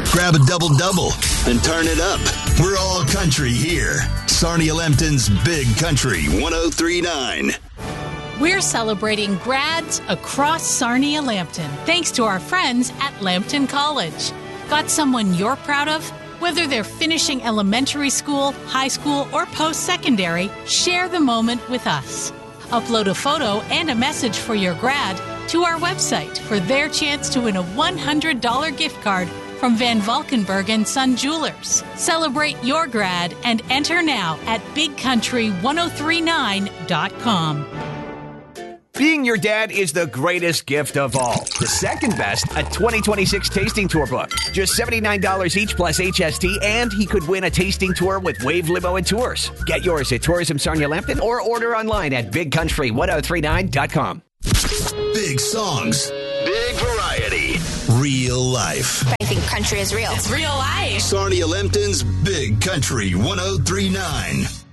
Grab a double-double and turn it up. We're all country here. Sarnia Lambton's Big Country 103.9. We're celebrating grads across Sarnia Lambton, thanks to our friends at Lambton College. Got someone you're proud of? Whether they're finishing elementary school, high school, or post-secondary, share the moment with us. Upload a photo and a message for your grad to our website for their chance to win a $100 gift card from Van Valkenburg and Son Jewelers. Celebrate your grad and enter now at bigcountry1039.com. Being your dad is the greatest gift of all. The second best, a 2026 tasting tour book. Just $79 each plus HST, and he could win a tasting tour with Wave Limo and Tours. Get yours at Tourism Sarnia Lambton or order online at bigcountry1039.com. Big songs. Big variety. Real life. I think country is real. It's real life. Sarnia Lambton's Big Country 103.9.